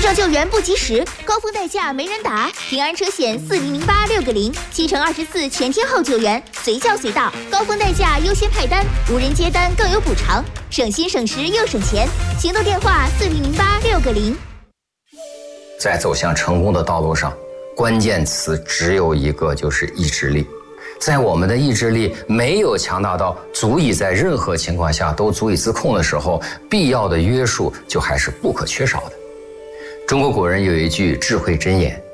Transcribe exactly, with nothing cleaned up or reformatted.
症救援不及时，高峰代价没人打。平安车险四零零八六个零，七乘二十四全天候救援，随叫随到，高峰代价优先派单，无人接单更有补偿，省心省时又省钱。行动电话四零零八六个零。 在走向成功的道路上，关键词只有一个，就是意志力。在我们的意志力没有强大到足以在任何情况下都足以自控的时候，必要的约束就还是不可缺少的。中国古人有一句智慧箴言，